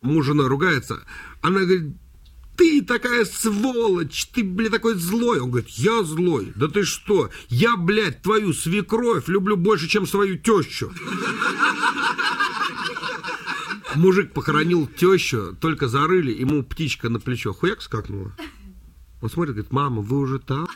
Муж с женой ругается. Она говорит: ты такая сволочь, ты, блядь, такой злой. Он говорит: я злой? Да ты что? Я, блядь, твою свекровь люблю больше, чем свою тещу. Мужик похоронил тещу, только зарыли, ему птичка на плечо хуяк скакнула. Он смотрит, говорит: мама, вы уже там?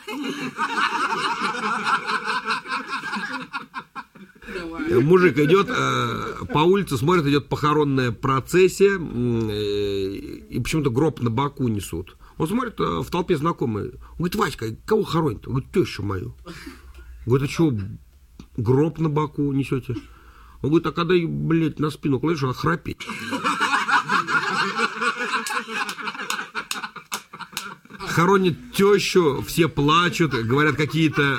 Мужик идет по улице, смотрит, идет похоронная процессия, и почему-то гроб на боку несут. Он смотрит, в толпе знакомые. Он говорит: Васька, кого хоронит? Он говорит: тещу мою. Говорит: а что, гроб на боку несете? Он говорит: а когда ее, блядь, на спину кладешь, она храпит. Хоронит тещу, все плачут, говорят какие-то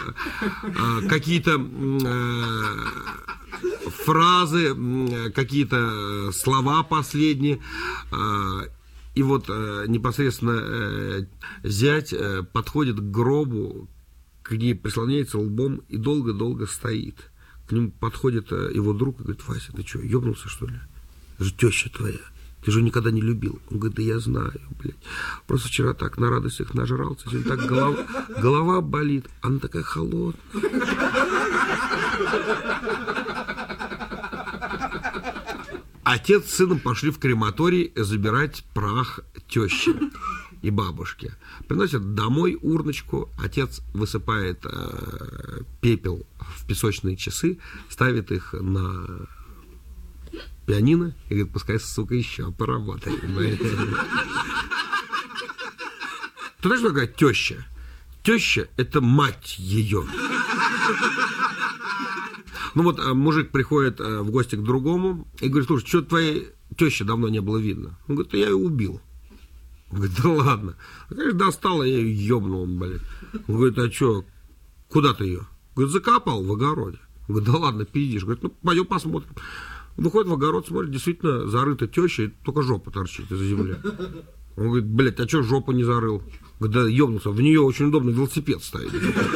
фразы, какие-то слова последние. И вот непосредственно зять подходит к гробу, к ней прислоняется лбом и долго-долго стоит. К нему подходит его друг и говорит: Вася, ты что, ебнулся, что ли? Это же теща твоя. Ты же никогда не любил. Он говорит: да я знаю, блядь. Просто вчера так на радостях нажрался, сегодня так голова болит. Она такая холодная. Отец с сыном пошли в крематорий забирать прах тещи и бабушки. Приносят домой урночку, отец высыпает пепел в песочные часы, ставит их на пианино и говорит: пускай, сука, еще поработает. Ты знаешь, что такое теща? Теща – это мать ее. Ну вот мужик приходит в гости к другому и говорит: слушай, что твоей тещи давно не было видно? Он говорит: я ее убил. Он говорит: да ладно. Он, конечно, достал, я ее ебнул, блядь. Он говорит: а что, куда ты ее? Говорит: закопал в огороде. Он говорит: да ладно, пиздишь. Говорит: ну, пойдем посмотрим. Выходит в огород, смотрит, действительно зарыта теща, и только жопа торчит из-за земли. Он говорит: блядь, а что жопу не зарыл? Говорит: да ебнулся, в нее очень удобно велосипед ставить.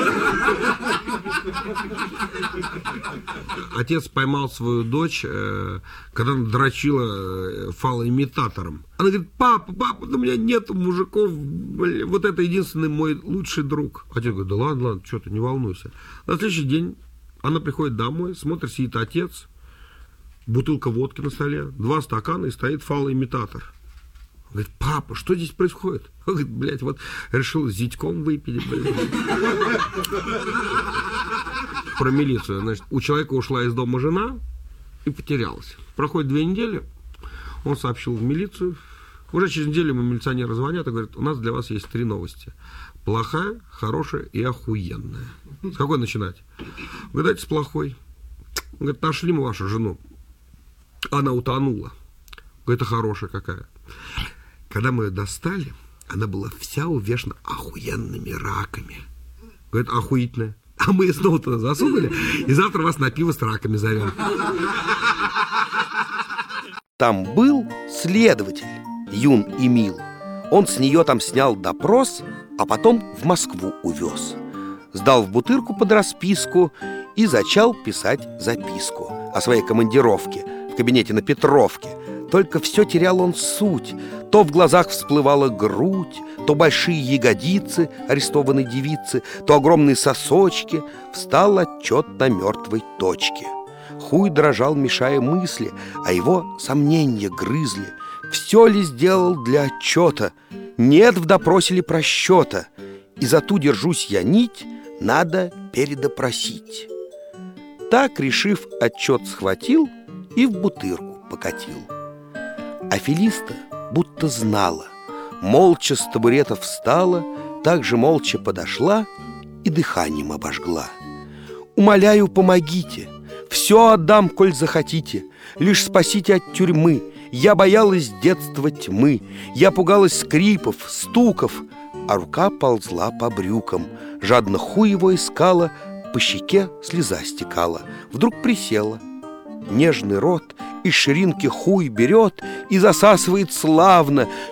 Отец поймал свою дочь, когда она дрочила фалоимитатором. Она говорит: папа, у меня нет мужиков, блин, вот это единственный мой лучший друг. Отец говорит: да ладно, что ты, не волнуйся. На следующий день она приходит домой, смотрит, сидит отец, бутылка водки на столе, 2 стакана, и стоит фалоимитатор. Говорит: папа, что здесь происходит? Он говорит: блядь, вот решил с зятьком выпить, блядь. Про милицию. Значит, у человека ушла из дома жена и потерялась. Проходит 2 недели, он сообщил в милицию. Уже через неделю ему милиционеры звонят и говорят: у нас для вас есть 3 новости. Плохая, хорошая и охуенная. С какой начинать? Вы дайте с плохой. Он говорит: нашли мы вашу жену. Она утонула. Говорит: это хорошая какая. Когда мы ее достали, она была вся увешана охуенными раками. Говорит: охуительная. А мы ее снова туда засунули, и завтра вас на пиво с раками зовем. Там был следователь, юн и мил. Он с нее там снял допрос, а потом в Москву увез. Сдал в Бутырку под расписку и зачал писать записку о своей командировке в кабинете на Петровке. Только все терял он суть. То в глазах всплывала грудь, то большие ягодицы арестованной девицы, то огромные сосочки. Встал отчет на мертвой точке. Хуй дрожал, мешая мысли, а его сомнения грызли. Все ли сделал для отчета? Нет в допросе ли просчета? И за ту держусь я нить, надо передопросить. Так, решив, отчет схватил и в Бутырку покатил. А Фелиста будто знала, молча с табурета встала, также молча подошла и дыханием обожгла. «Умоляю, помогите, все отдам, коль захотите, лишь спасите от тюрьмы. Я боялась с детства тьмы, я пугалась скрипов, стуков». А рука ползла по брюкам, жадно хуй его искала, по щеке слеза стекала. Вдруг присела. Нежный рот из ширинки хуй берет и засасывает славно.